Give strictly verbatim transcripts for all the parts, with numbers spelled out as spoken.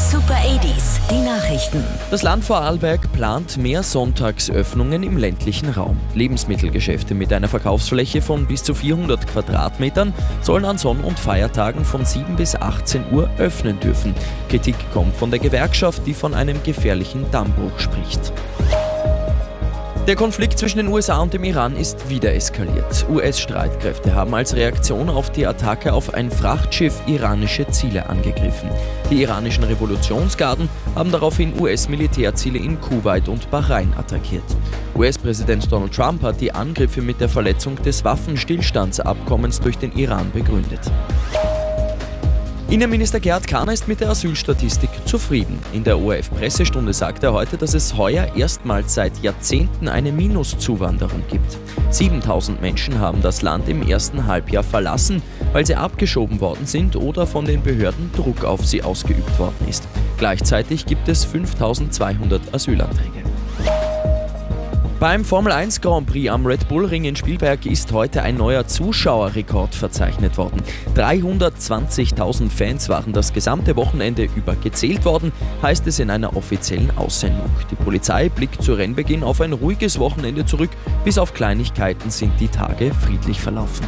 Super achtziger, die Nachrichten. Das Land Vorarlberg plant mehr Sonntagsöffnungen im ländlichen Raum. Lebensmittelgeschäfte mit einer Verkaufsfläche von bis zu vierhundert Quadratmetern sollen an Sonn- und Feiertagen von sieben bis achtzehn Uhr öffnen dürfen. Kritik kommt von der Gewerkschaft, die von einem gefährlichen Dammbruch spricht. Der Konflikt zwischen den U S A und dem Iran ist wieder eskaliert. U S-Streitkräfte haben als Reaktion auf die Attacke auf ein Frachtschiff iranische Ziele angegriffen. Die iranischen Revolutionsgarden haben daraufhin U S-Militärziele in Kuwait und Bahrain attackiert. U S-Präsident Donald Trump hat die Angriffe mit der Verletzung des Waffenstillstandsabkommens durch den Iran begründet. Innenminister Gerhard Kahner ist mit der Asylstatistik zufrieden. In der O R F-Pressestunde sagte er heute, dass es heuer erstmals seit Jahrzehnten eine Minuszuwanderung gibt. siebentausend Menschen haben das Land im ersten Halbjahr verlassen, weil sie abgeschoben worden sind oder von den Behörden Druck auf sie ausgeübt worden ist. Gleichzeitig gibt es fünftausendzweihundert Asylanträge. Beim Formel eins Grand Prix am Red Bull Ring in Spielberg ist heute ein neuer Zuschauerrekord verzeichnet worden. dreihundertzwanzigtausend Fans waren das gesamte Wochenende über gezählt worden, heißt es in einer offiziellen Aussendung. Die Polizei blickt zu Rennbeginn auf ein ruhiges Wochenende zurück. Bis auf Kleinigkeiten sind die Tage friedlich verlaufen.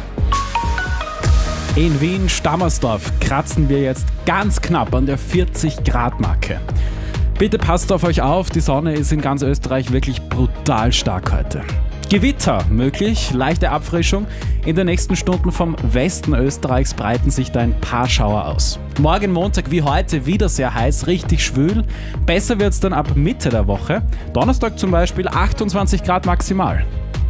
In Wien-Stammersdorf kratzen wir jetzt ganz knapp an der vierzig Grad Marke. Bitte passt auf euch auf, die Sonne ist in ganz Österreich wirklich brutal stark heute. Gewitter möglich, leichte Abfrischung. In den nächsten Stunden vom Westen Österreichs breiten sich da ein paar Schauer aus. Morgen Montag wie heute wieder sehr heiß, richtig schwül. Besser wird es dann ab Mitte der Woche. Donnerstag zum Beispiel achtundzwanzig Grad maximal.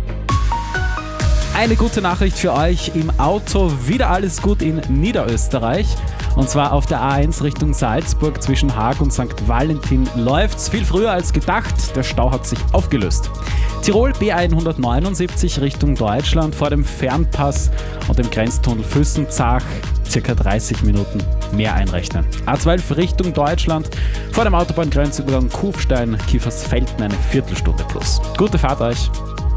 Eine gute Nachricht für euch: im Auto wieder alles gut in Niederösterreich. Und zwar auf der A eins Richtung Salzburg zwischen Haag und Sankt Valentin läuft's viel früher als gedacht. Der Stau hat sich aufgelöst. Tirol B hundertneunundsiebzig Richtung Deutschland vor dem Fernpass und dem Grenztunnel Füssenzach circa dreißig Minuten mehr einrechnen. A zwölf Richtung Deutschland vor dem Autobahngrenzübergang Kufstein-Kiefersfelden eine Viertelstunde plus. Gute Fahrt euch!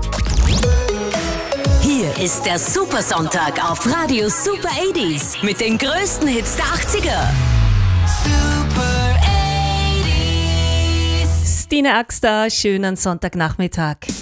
Hier ist der Supersonntag auf Radio Super achtziger mit den größten Hits der achtziger. Stine Axter, schönen Sonntagnachmittag.